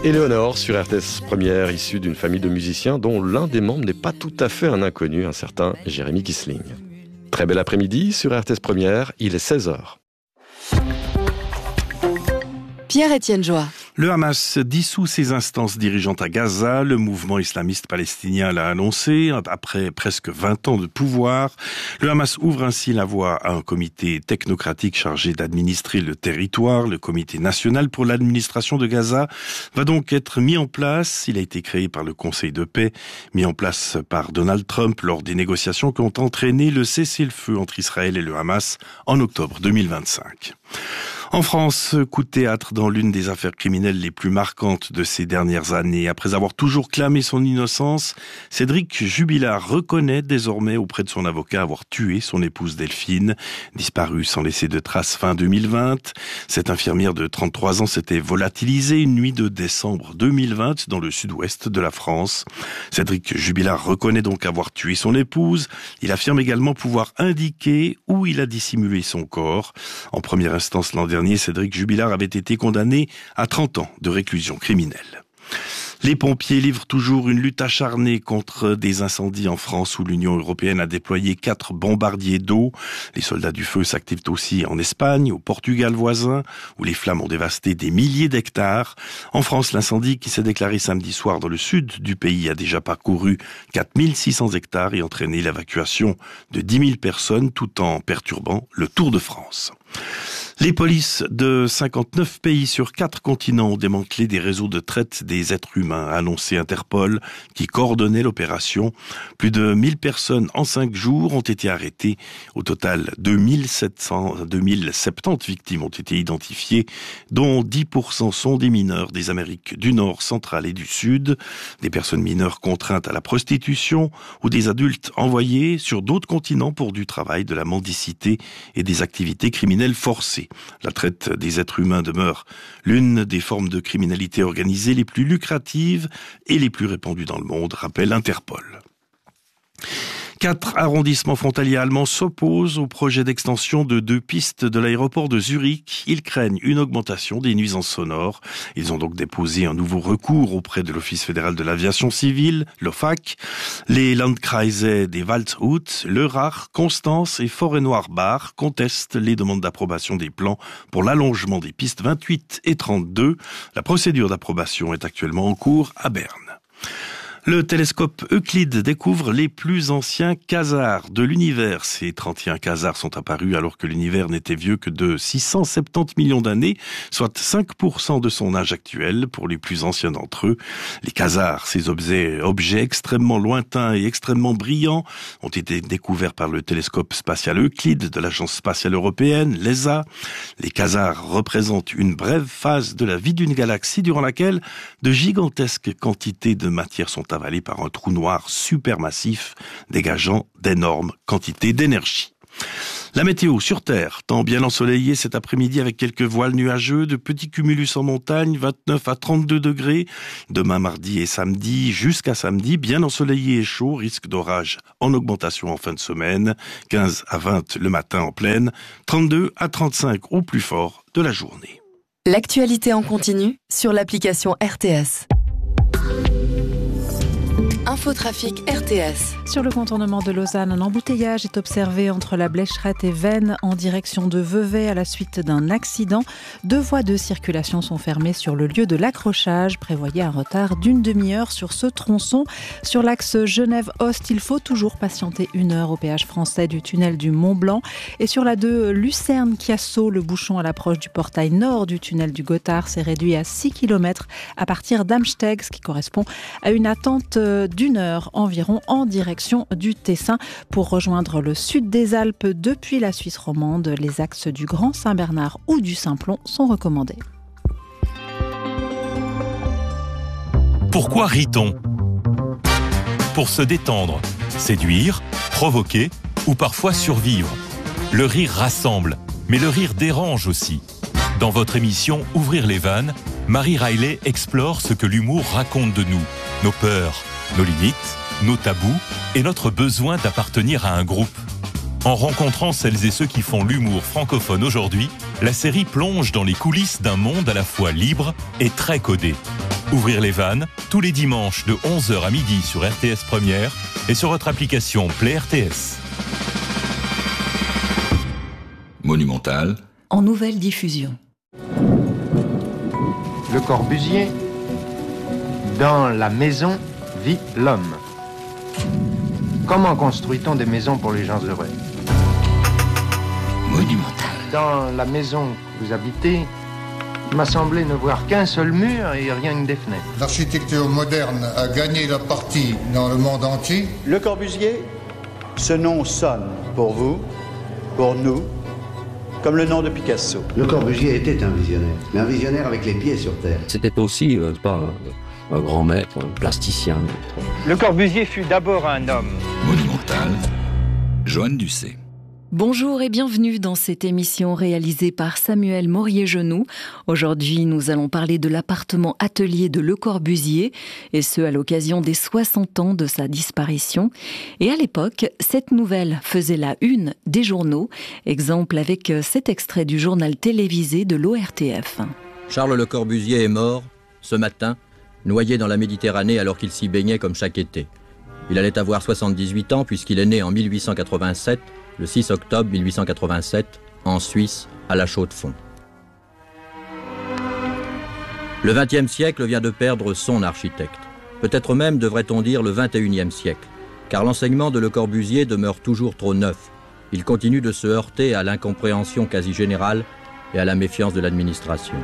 Éléonore sur RTS Première, issue d'une famille de musiciens dont l'un des membres n'est pas tout à fait un inconnu, un certain Jérémy Kissling. Très bel après-midi sur RTS Première, il est 16h. Pierre-Étienne Joie. Le Hamas dissout ses instances dirigeantes à Gaza. Le mouvement islamiste palestinien l'a annoncé. Après presque 20 ans de pouvoir, le Hamas ouvre ainsi la voie à un comité technocratique chargé d'administrer le territoire. Le comité national pour l'administration de Gaza va donc être mis en place. Il a été créé par le Conseil de paix, mis en place par Donald Trump lors des négociations qui ont entraîné le cessez-le-feu entre Israël et le Hamas en octobre 2025. En France, coup de théâtre dans l'une des affaires criminelles les plus marquantes de ces dernières années. Après avoir toujours clamé son innocence, Cédric Jubilard reconnaît désormais auprès de son avocat avoir tué son épouse Delphine, disparue sans laisser de traces fin 2020. Cette infirmière de 33 ans s'était volatilisée une nuit de décembre 2020 dans le sud-ouest de la France. Cédric Jubilard reconnaît donc avoir tué son épouse. Il affirme également pouvoir indiquer où il a dissimulé son corps. En première instance l'an dernier, Cédric Jubilard avait été condamné à 30 ans de réclusion criminelle. Les pompiers livrent toujours une lutte acharnée contre des incendies en France où l'Union européenne a déployé 4 bombardiers d'eau. Les soldats du feu s'activent aussi en Espagne, au Portugal voisin, où les flammes ont dévasté des milliers d'hectares. En France, l'incendie qui s'est déclaré samedi soir dans le sud du pays a déjà parcouru 4600 hectares et entraîné l'évacuation de 10 000 personnes tout en perturbant le Tour de France. Les polices de 59 pays sur 4 continents ont démantelé des réseaux de traite des êtres humains, a annoncé Interpol, qui coordonnait l'opération. Plus de 1000 personnes en 5 jours ont été arrêtées. Au total, 2070 victimes ont été identifiées, dont 10% sont des mineurs des Amériques du Nord, centrale et du Sud, des personnes mineures contraintes à la prostitution ou des adultes envoyés sur d'autres continents pour du travail, de la mendicité et des activités criminelles forcées. La traite des êtres humains demeure l'une des formes de criminalité organisée les plus lucratives et les plus répandues dans le monde, rappelle Interpol. 4 arrondissements frontaliers allemands s'opposent au projet d'extension de 2 pistes de l'aéroport de Zurich. Ils craignent une augmentation des nuisances sonores. Ils ont donc déposé un nouveau recours auprès de l'Office fédéral de l'aviation civile, l'OFAC. Les Landkreise des Waldshut, Lörrach, Constance et Forêt-Noire-Bar contestent les demandes d'approbation des plans pour l'allongement des pistes 28 et 32. La procédure d'approbation est actuellement en cours à Berne. Le télescope Euclide découvre les plus anciens quasars de l'univers. Ces 31 quasars sont apparus alors que l'univers n'était vieux que de 670 millions d'années, soit 5% de son âge actuel pour les plus anciens d'entre eux. Les quasars, ces objets extrêmement lointains et extrêmement brillants, ont été découverts par le télescope spatial Euclide de l'Agence spatiale européenne, l'ESA. Les quasars représentent une brève phase de la vie d'une galaxie durant laquelle de gigantesques quantités de matière sont avalé par un trou noir supermassif, dégageant d'énormes quantités d'énergie. La météo sur Terre, temps bien ensoleillé cet après-midi avec quelques voiles nuageux, de petits cumulus en montagne, 29 à 32 degrés. Demain mardi et samedi, jusqu'à samedi, bien ensoleillé et chaud, risque d'orage en augmentation en fin de semaine, 15 à 20 le matin en pleine, 32 à 35 au plus fort de la journée. L'actualité en continu sur l'application RTS. Infotrafic RTS. Sur le contournement de Lausanne, un embouteillage est observé entre la Blécherette et Veynes en direction de Vevey à la suite d'un accident. 2 voies de circulation sont fermées sur le lieu de l'accrochage. Prévoyez un retard d'une demi-heure sur ce tronçon. Sur l'axe Genève-Ost, il faut toujours patienter 1 heure au péage français du tunnel du Mont-Blanc. Et sur la 2 Lucerne-Chiasso, le bouchon à l'approche du portail nord du tunnel du Gothard s'est réduit à 6 km à partir d'Amsteg, ce qui correspond à une attente d'1 heure environ en direction du Tessin. Pour rejoindre le sud des Alpes depuis la Suisse romande, les axes du Grand Saint-Bernard ou du Simplon sont recommandés. Pourquoi rit-on ? Pour se détendre, séduire, provoquer ou parfois survivre. Le rire rassemble, mais le rire dérange aussi. Dans votre émission Ouvrir les vannes, Marie Riley explore ce que l'humour raconte de nous, nos peurs, nos limites, nos tabous et notre besoin d'appartenir à un groupe. En rencontrant celles et ceux qui font l'humour francophone aujourd'hui, la série plonge dans les coulisses d'un monde à la fois libre et très codé. Ouvrir les vannes, tous les dimanches de 11h à midi sur RTS Première et sur votre application Play RTS. Monumental. En nouvelle diffusion. Le Corbusier, dans la maison vit l'homme. Comment construit-on des maisons pour les gens heureux? Monumental. Dans la maison que vous habitez, il m'a semblé ne voir qu'un seul mur et rien que des fenêtres. L'architecture moderne a gagné la partie dans le monde entier. Le Corbusier, ce nom sonne pour vous, pour nous, comme le nom de Picasso. Le Corbusier était un visionnaire, mais un visionnaire avec les pieds sur terre. C'était aussi un grand maître, un plasticien. Le Corbusier fut d'abord un homme. Monumental. Joanne Ducé. Bonjour et bienvenue dans cette émission réalisée par Samuel Morier-Genoux. Aujourd'hui, nous allons parler de l'appartement atelier de Le Corbusier, et ce à l'occasion des 60 ans de sa disparition. Et à l'époque, cette nouvelle faisait la une des journaux, exemple avec cet extrait du journal télévisé de l'ORTF. Charles Le Corbusier est mort, ce matin, noyé dans la Méditerranée alors qu'il s'y baignait comme chaque été. Il allait avoir 78 ans puisqu'il est né en 1887, le 6 octobre 1887, en Suisse, à La Chaux-de-Fonds. Le XXe siècle vient de perdre son architecte. Peut-être même devrait-on dire le XXIe siècle, car l'enseignement de Le Corbusier demeure toujours trop neuf. Il continue de se heurter à l'incompréhension quasi générale et à la méfiance de l'administration.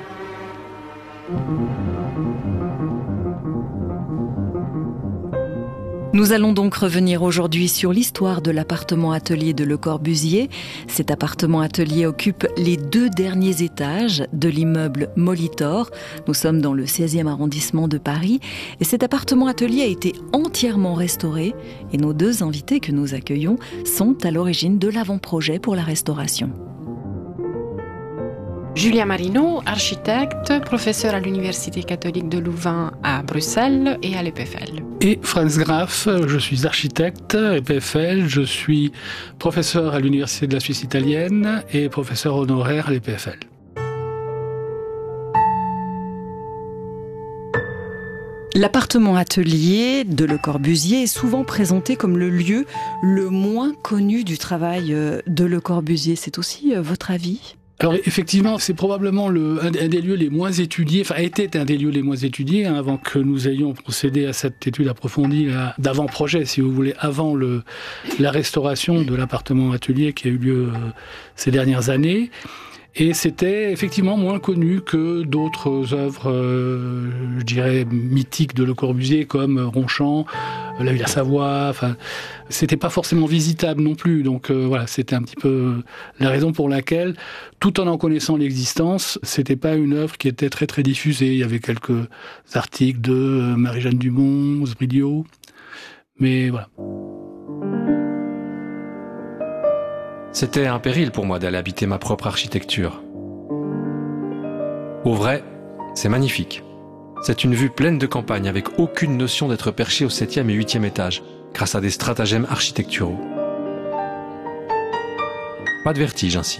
Nous allons donc revenir aujourd'hui sur l'histoire de l'appartement atelier de Le Corbusier. Cet appartement atelier occupe les 2 derniers étages de l'immeuble Molitor. Nous sommes dans le 16e arrondissement de Paris et cet appartement atelier a été entièrement restauré et nos 2 invités que nous accueillons sont à l'origine de l'avant-projet pour la restauration. Julia Marino, architecte, professeur à l'Université catholique de Louvain à Bruxelles et à l'EPFL. Et Franz Graf, je suis architecte, EPFL, je suis professeur à l'Université de la Suisse italienne et professeur honoraire à l'EPFL. L'appartement atelier de Le Corbusier est souvent présenté comme le lieu le moins connu du travail de Le Corbusier. C'est aussi votre avis ? Alors effectivement, c'est probablement un des lieux les moins étudiés, enfin était un des lieux les moins étudiés avant que nous ayons procédé à cette étude approfondie d'avant-projet, si vous voulez, avant la restauration de l'appartement atelier qui a eu lieu ces dernières années. Et c'était effectivement moins connu que d'autres œuvres, je dirais, mythiques de Le Corbusier, comme Ronchamp, La Villa Savoie. Enfin, c'était pas forcément visitable non plus. Donc voilà, c'était un petit peu la raison pour laquelle, tout en connaissant l'existence, c'était pas une œuvre qui était très très diffusée. Il y avait quelques articles de Marie-Jeanne Dumont, Sbridio, mais voilà. C'était un péril pour moi d'aller habiter ma propre architecture. Au vrai, c'est magnifique. C'est une vue pleine de campagne avec aucune notion d'être perché au 7e et 8e étage, grâce à des stratagèmes architecturaux. Pas de vertige ainsi.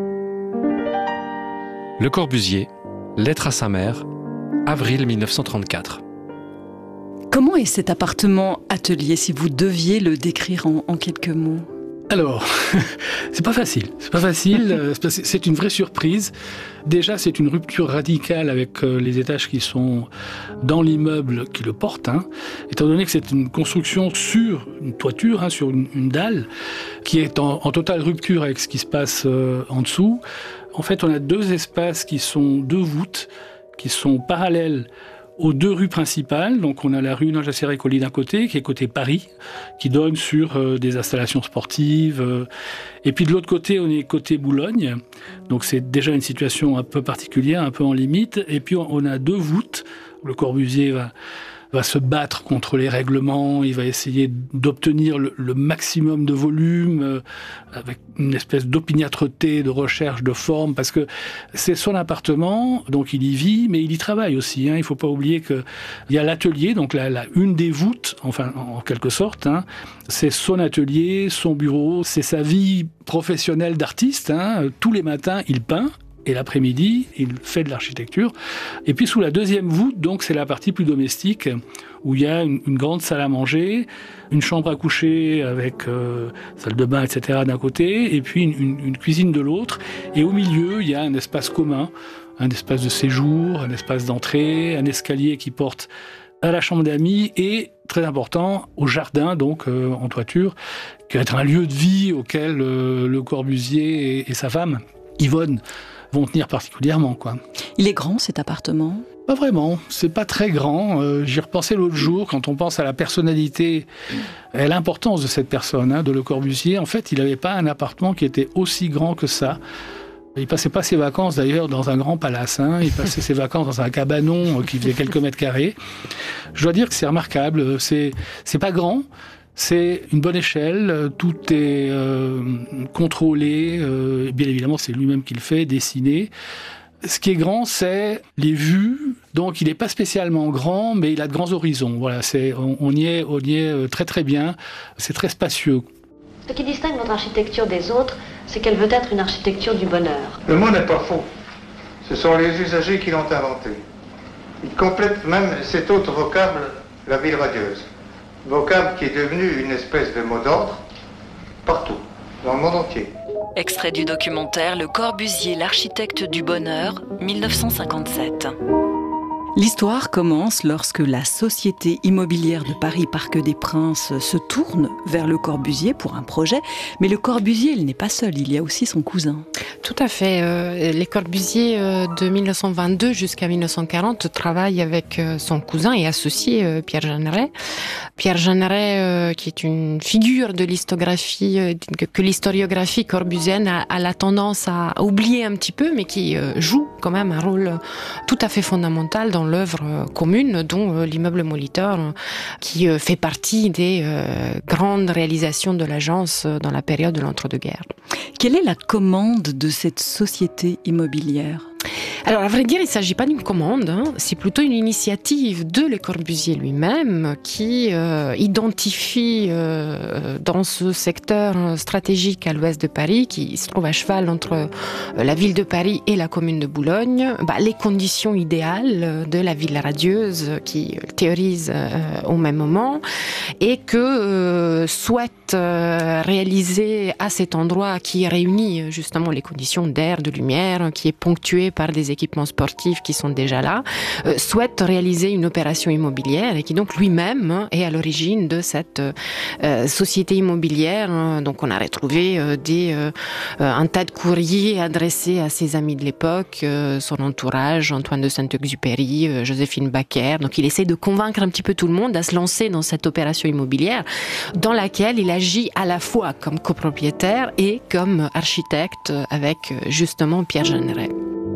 Le Corbusier, lettre à sa mère, avril 1934. Comment est cet appartement atelier, si vous deviez le décrire en quelques mots ? Alors, c'est pas facile, c'est une vraie surprise. Déjà, c'est une rupture radicale avec les étages qui sont dans l'immeuble qui le porte, étant donné que c'est une construction sur une toiture, sur une dalle, qui est en totale rupture avec ce qui se passe en dessous. En fait, on a 2 espaces qui sont 2 voûtes, qui sont parallèles aux 2 rues principales. Donc on a la rue Nangis-Ricoli d'un côté, qui est côté Paris, qui donne sur des installations sportives. Et puis de l'autre côté, on est côté Boulogne. Donc c'est déjà une situation un peu particulière, un peu en limite. Et puis on a 2 voûtes. Le Corbusier va se battre contre les règlements, il va essayer d'obtenir le maximum de volume avec une espèce d'opiniâtreté, de recherche de forme, parce que c'est son appartement, donc il y vit, mais il y travaille aussi. Il ne faut pas oublier qu'il y a l'atelier, donc une des voûtes, enfin en quelque sorte, c'est son atelier, son bureau, c'est sa vie professionnelle d'artiste. Tous les matins, il peint. et l'après-midi, il fait de l'architecture. Et puis sous la deuxième voûte, donc c'est la partie plus domestique, où il y a une grande salle à manger, une chambre à coucher avec salle de bain, etc. d'un côté, et puis une cuisine de l'autre. Et au milieu, il y a un espace commun, un espace de séjour, un espace d'entrée, un escalier qui porte à la chambre d'amis et, très important, au jardin, donc en toiture, qui va être un lieu de vie auquel Le Corbusier et sa femme, Yvonne, vont tenir particulièrement, quoi. Il est grand, cet appartement ? Pas vraiment, c'est pas très grand. J'y repensais l'autre jour, quand on pense à la personnalité et à l'importance de cette personne, de Le Corbusier. En fait, il n'avait pas un appartement qui était aussi grand que ça. Il passait pas ses vacances d'ailleurs dans un grand palace, Il passait ses vacances dans un cabanon qui faisait quelques mètres carrés. Je dois dire que c'est remarquable. C'est pas grand, c'est une bonne échelle. Tout est contrôlé. Bien évidemment, c'est lui-même qui le fait, dessiné. Ce qui est grand, c'est les vues. Donc, il n'est pas spécialement grand, mais il a de grands horizons. Voilà, on y est très très bien. C'est très spacieux. Ce qui distingue votre architecture des autres, c'est qu'elle veut être une architecture du bonheur. Le mot n'est pas faux. Ce sont les usagers qui l'ont inventé. Ils complètent même cet autre vocable, la ville radieuse. Vocable qui est devenu une espèce de mot d'ordre partout, dans le monde entier. Extrait du documentaire Le Corbusier, l'architecte du bonheur, 1957. L'histoire commence lorsque la Société immobilière de Paris Parc des Princes se tourne vers Le Corbusier pour un projet. Mais Le Corbusier, il n'est pas seul, il y a aussi son cousin. Tout à fait. Les Corbusier de 1922 jusqu'à 1940 travaillent avec son cousin et associé Pierre Jeanneret. Pierre Jeanneret, qui est une figure de l'historiographie, que l'historiographie corbusienne a la tendance à oublier un petit peu, mais qui joue quand même un rôle tout à fait fondamental dans l'œuvre commune, dont l'immeuble Molitor, qui fait partie des grandes réalisations de l'agence dans la période de l'entre-deux-guerres. Quelle est la commande de cette société immobilière ? Alors, à vrai dire, il ne s'agit pas d'une commande, c'est plutôt une initiative de Le Corbusier lui-même qui identifie dans ce secteur stratégique à l'ouest de Paris, qui se trouve à cheval entre la ville de Paris et la commune de Boulogne, les conditions idéales de la ville radieuse qu'il théorise au même moment et que souhaite réaliser à cet endroit qui réunit justement les conditions d'air, de lumière, qui est ponctué par des équipements sportifs qui sont déjà là, souhaite réaliser une opération immobilière et qui donc lui-même est à l'origine de cette société immobilière. Donc on a retrouvé un tas de courriers adressés à ses amis de l'époque, son entourage, Antoine de Saint-Exupéry, Joséphine Baker. Donc il essaie de convaincre un petit peu tout le monde à se lancer dans cette opération immobilière dans laquelle il agit à la fois comme copropriétaire et comme architecte avec justement Pierre Jeanneret.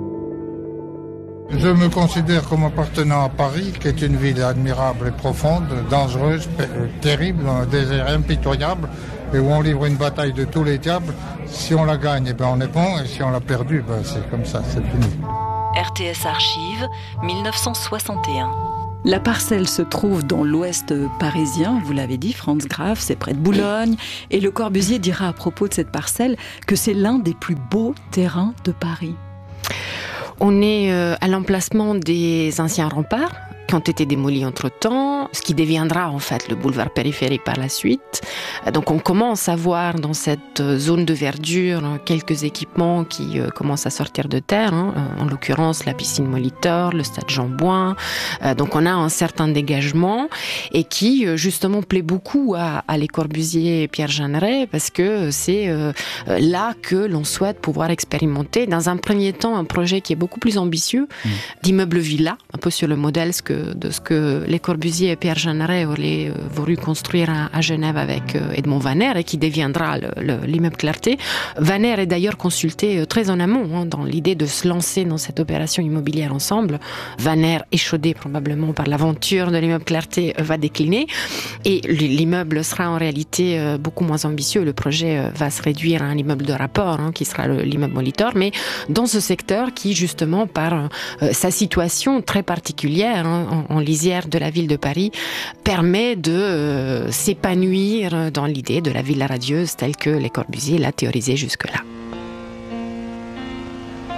Je me considère comme appartenant à Paris, qui est une ville admirable et profonde, dangereuse, terrible, un désert impitoyable, et où on livre une bataille de tous les diables. Si on la gagne, on est bon, et si on l'a perdue, c'est comme ça, c'est fini. RTS Archives, 1961. La parcelle se trouve dans l'ouest parisien, vous l'avez dit, Franz Graf, c'est près de Boulogne. Et Le Corbusier dira à propos de cette parcelle que c'est l'un des plus beaux terrains de Paris. On est à l'emplacement des anciens remparts qui ont été démolis entre-temps, ce qui deviendra en fait le boulevard périphérique par la suite. Donc on commence à voir dans cette zone de verdure quelques équipements qui commencent à sortir de terre, en l'occurrence la piscine Molitor, le stade Jean-Bouin. Donc on a un certain dégagement et qui justement plaît beaucoup à Les Corbusier et Pierre Jeanneret parce que c'est là que l'on souhaite pouvoir expérimenter dans un premier temps un projet qui est beaucoup plus ambitieux, d'immeuble villa, un peu sur le modèle de ce que Les Corbusier et Pierre Jeanneret auraient voulu construire à Genève avec Edmond Vaner et qui deviendra l'immeuble Clarté. Vaner est d'ailleurs consulté très en amont dans l'idée de se lancer dans cette opération immobilière ensemble. Vaner, échaudé probablement par l'aventure de l'immeuble Clarté, va décliner et l'immeuble sera en réalité beaucoup moins ambitieux. Le projet va se réduire à un immeuble de rapport qui sera l'immeuble Molitor, mais dans ce secteur qui justement par sa situation très particulière en lisière de la ville de Paris, permet de s'épanouir dans l'idée de la villa radieuse telle que Les Corbusier l'a théorisée jusque-là.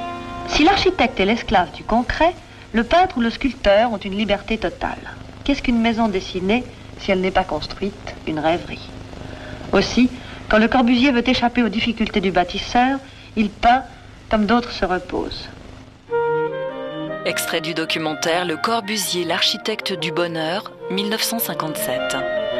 Si l'architecte est l'esclave du concret, le peintre ou le sculpteur ont une liberté totale. Qu'est-ce qu'une maison dessinée si elle n'est pas construite? Une rêverie. Aussi, quand Le Corbusier veut échapper aux difficultés du bâtisseur, il peint comme d'autres se reposent. Extrait du documentaire Le Corbusier, l'architecte du bonheur, 1957.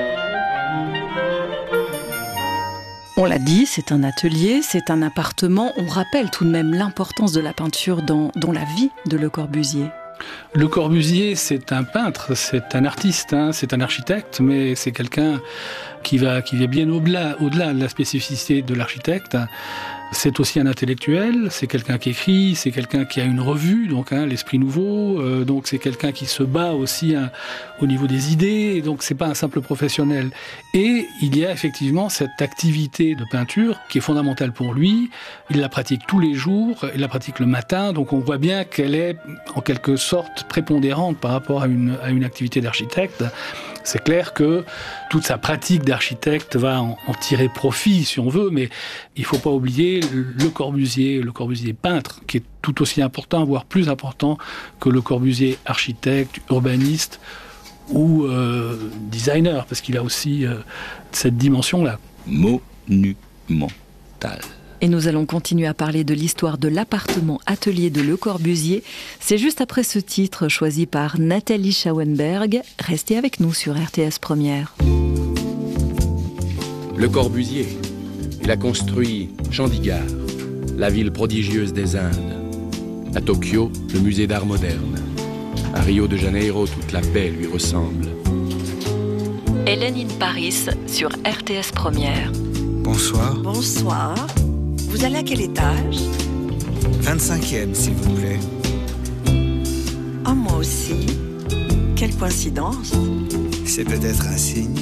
On l'a dit, c'est un atelier, c'est un appartement. On rappelle tout de même l'importance de la peinture dans la vie de Le Corbusier. Le Corbusier, c'est un peintre, c'est un artiste, c'est un architecte, mais c'est quelqu'un qui va bien au-delà de la spécificité de l'architecte. C'est aussi un intellectuel, c'est quelqu'un qui écrit, c'est quelqu'un qui a une revue, donc l'Esprit Nouveau, donc c'est quelqu'un qui se bat aussi au niveau des idées, donc c'est pas un simple professionnel. Et il y a effectivement cette activité de peinture qui est fondamentale pour lui. Il la pratique tous les jours, il la pratique le matin, donc on voit bien qu'elle est en quelque sorte prépondérante par rapport à une activité d'architecte. C'est clair que toute sa pratique d'architecte va en tirer profit, si on veut, mais il ne faut pas oublier le Corbusier peintre, qui est tout aussi important, voire plus important que le Corbusier architecte, urbaniste ou designer, parce qu'il a aussi cette dimension-là. Monumental. Et nous allons continuer à parler de l'histoire de l'appartement atelier de Le Corbusier. C'est juste après ce titre choisi par Nathalie Schauenberg. Restez avec nous sur RTS Première. Le Corbusier, il a construit Chandigarh, la ville prodigieuse des Indes. À Tokyo, le musée d'art moderne. À Rio de Janeiro, toute la paix lui ressemble. Hélène in Paris sur RTS Première. Bonsoir. Bonsoir. Vous allez à quel étage? 25e, s'il vous plaît. Oh, moi aussi. Quelle coïncidence. C'est peut-être un signe.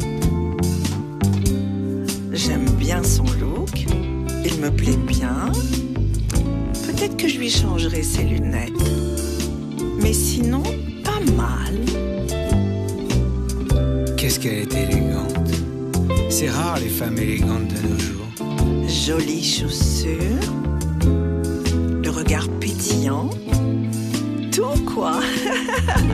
J'aime bien son look. Il me plaît bien. Peut-être que je lui changerai ses lunettes. Mais sinon, pas mal. Qu'est-ce qu'elle est élégante. C'est rare les femmes élégantes de nos jours. Jolies chaussures, le regard